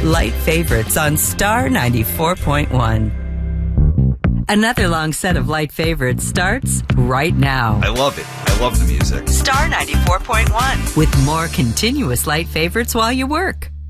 Light Favorites on Star 94.1. Another long set of Light Favorites starts right now. I love it. I love the music. Star 94.1 with more continuous Light Favorites while you work.